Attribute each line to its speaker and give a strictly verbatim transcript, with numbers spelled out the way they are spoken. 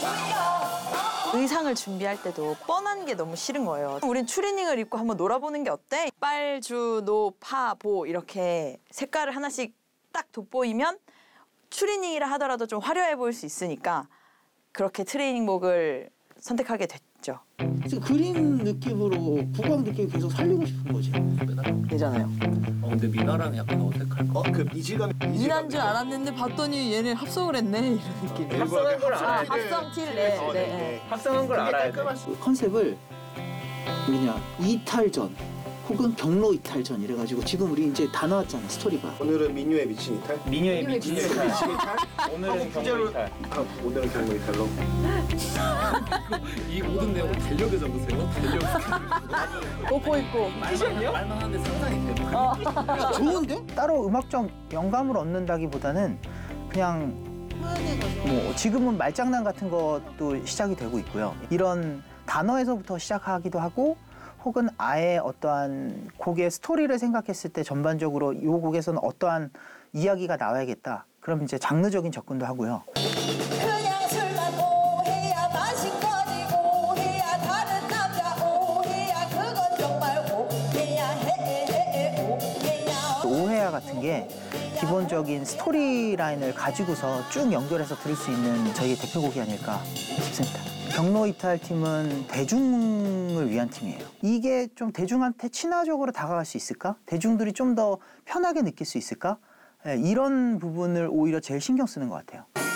Speaker 1: 의상을 준비할 때도 뻔한 게 너무 싫은 거예요. 우린 추리닝을 입고 한번 놀아보는 게 어때? 빨, 주, 노, 파, 보 이렇게 색깔을 하나씩 딱 돋보이면 추리닝이라 하더라도 좀 화려해 보일 수 있으니까 그렇게 트레이닝복을 선택하게 됐죠.
Speaker 2: 그림 느낌으로 국악 느낌 계속 살리고 싶은 거지.
Speaker 1: 되잖아요.
Speaker 3: 어 근데 미나랑 약간 어색할 거.
Speaker 4: 어그 미지감.
Speaker 1: 미나인 줄 알았는데 봤더니 얘네 합성을 했네 이런 느낌.
Speaker 3: 합성한 걸 알아야 돼.
Speaker 1: 합성 티를 내.
Speaker 4: 어,
Speaker 1: 네.
Speaker 4: 네, 네.
Speaker 3: 합성한 걸 알아야 돼.
Speaker 2: 컨셉을 뭐냐 이탈전 혹은 경로 이탈전 이래가지고 지금 우리 이제 다 나왔잖아 스토리가.
Speaker 4: 오늘은 민요에 미친 이탈.
Speaker 3: 미녀의 미친
Speaker 4: 미친
Speaker 3: 이탈.
Speaker 4: 이탈.
Speaker 3: 오늘은 경로
Speaker 4: 부제로-
Speaker 3: 이탈.
Speaker 4: 아, 오늘은 경로 이탈로.
Speaker 3: 이 모든 내용을 달력에 적으세요. 달력.
Speaker 1: 옷 입고.
Speaker 3: 말만 말만 하는데 상상이 돼요.
Speaker 2: 좋은데?
Speaker 5: 따로 음악적 영감을 얻는다기보다는 그냥 뭐 지금은 말장난 같은 것도 시작이 되고 있고요. 이런 단어에서부터 시작하기도 하고 혹은 아예 어떠한 곡의 스토리를 생각했을 때 전반적으로 이 곡에서는 어떠한 이야기가 나와야겠다. 그럼 이제 장르적인 접근도 하고요.
Speaker 6: 그냥 술만 오해야 마신거리 오해야 다른 남자 오해야 그건 정말 오해야 해해해 오해야
Speaker 5: 오해야 같은 게 기본적인 스토리라인을 가지고서 쭉 연결해서 들을 수 있는 저희의 대표곡이 아닐까 싶습니다. 경로 이탈 팀은 대중을 위한 팀이에요. 이게 좀 대중한테 친화적으로 다가갈 수 있을까? 대중들이 좀 더 편하게 느낄 수 있을까? 예, 이런 부분을 오히려 제일 신경 쓰는 것 같아요.